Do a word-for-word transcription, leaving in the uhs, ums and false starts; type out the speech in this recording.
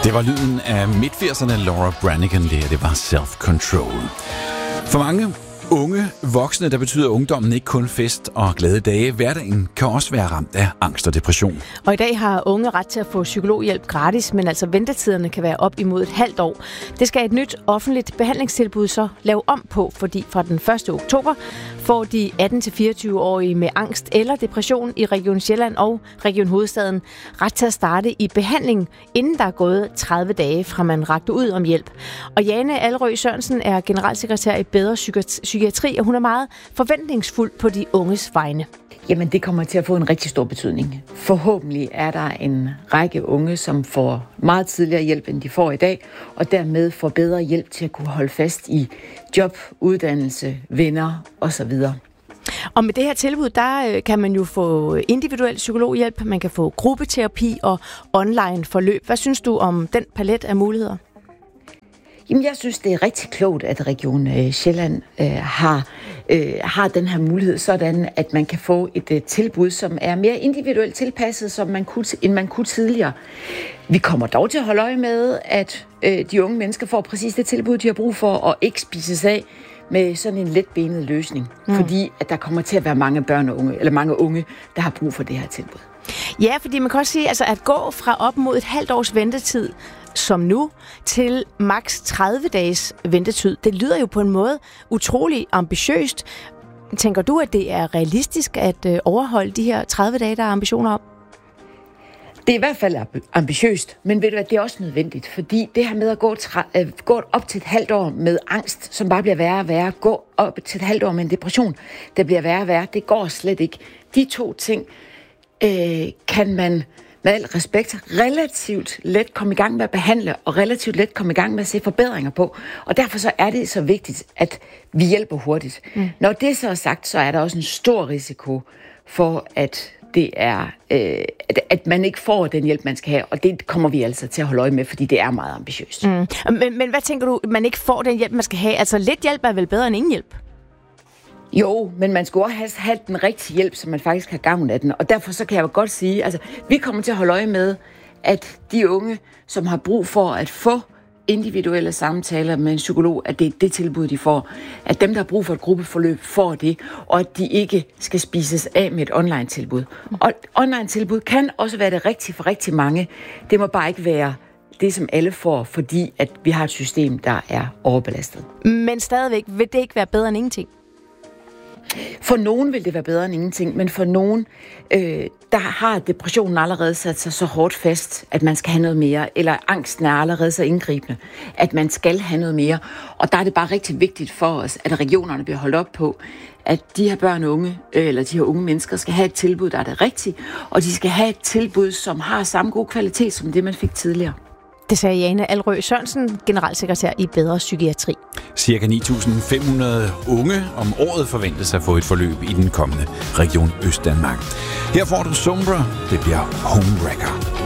Det var lyden af midt-firserne, Laura Branigan, det her, det var Self-Control. For mange unge voksne, der betyder ungdommen ikke kun fest og glade dage. Hverdagen kan også være ramt af angst og depression. Og i dag har unge ret til at få psykologhjælp gratis, men altså ventetiderne kan være op imod et halvt år. Det skal et nyt offentligt behandlingstilbud så lave om på, fordi fra den første oktober får de atten til fireogtyve-årige med angst eller depression i Region Sjælland og Region Hovedstaden ret til at starte i behandling, inden der er gået tredive dage fra man rakte ud om hjælp. Og Jane Alrø Sørensen er generalsekretær i Bedre Psykiatri, og hun er meget forventningsfuld på de unges vegne. Jamen, det kommer til at få en rigtig stor betydning. Forhåbentlig er der en række unge, som får meget tidligere hjælp, end de får i dag, og dermed får bedre hjælp til at kunne holde fast i job, uddannelse, venner osv. Og med det her tilbud, der kan man jo få individuel psykologhjælp, man kan få gruppeterapi og online forløb. Hvad synes du om den palet af muligheder? Jamen, jeg synes, det er rigtig klogt, at Region øh, Sjælland øh, har, øh, har den her mulighed, sådan at man kan få et øh, tilbud, som er mere individuelt tilpasset, som man kunne, end man kunne tidligere. Vi kommer dog til at holde øje med, at øh, de unge mennesker får præcis det tilbud, de har brug for, og ikke spises af med sådan en letbenet løsning. Mm. Fordi at der kommer til at være mange børn og unge, eller mange unge, der har brug for det her tilbud. Ja, fordi man kan også sige, altså at gå fra op mod et halvt års ventetid, som nu, til maks tredive dages ventetid. Det lyder jo på en måde utrolig ambitiøst. Tænker du, at det er realistisk at overholde de her tredive dage, der er ambitioner om? Det er i hvert fald ambitiøst, men ved du hvad, det er også nødvendigt, fordi det her med at gå, tra- gå op til et halvt år med angst, som bare bliver værre og værre, gå op til et halvt år med en depression, der bliver værre og værre, det går slet ikke. De to ting øh, kan man med al respekt relativt let komme i gang med at behandle, og relativt let komme i gang med at se forbedringer på. Og derfor så er det så vigtigt, at vi hjælper hurtigt. Mm. Når det så er sagt, så er der også en stor risiko for, at det er, øh, at, at man ikke får den hjælp, man skal have, og det kommer vi altså til at holde øje med, fordi det er meget ambitiøst. Mm. Men, men hvad tænker du, man ikke får den hjælp, man skal have? Altså lidt hjælp er vel bedre end ingen hjælp? Jo, men man skal også have, have den rigtige hjælp, så man faktisk har gavn af den. Og derfor så kan jeg jo godt sige, altså vi kommer til at holde øje med, at de unge, som har brug for at få individuelle samtaler med en psykolog, at det er det tilbud, de får. At dem, der har brug for et gruppeforløb, får det, og at de ikke skal spises af med et online-tilbud. Og online-tilbud kan også være det rigtige for rigtig mange. Det må bare ikke være det, som alle får, fordi at vi har et system, der er overbelastet. Men stadigvæk, vil det ikke være bedre end ingenting? For nogen vil det være bedre end ingenting, men for nogen, øh, der har depressionen allerede sat sig så hårdt fast, at man skal have noget mere, eller angsten er allerede så indgribende, at man skal have noget mere. Og der er det bare rigtig vigtigt for os, at regionerne bliver holdt op på, at de her børn og unge, øh, eller de her unge mennesker, skal have et tilbud, der er det rigtige, og de skal have et tilbud, som har samme god kvalitet, som det, man fik tidligere. Det sagde Jane Alrø Sørensen, generalsekretær i Bedre Psykiatri. Cirka ni tusind fem hundrede unge om året forventes at få et forløb i den kommende Region Østdanmark. Her får du Sombra, det bliver Homewrecker.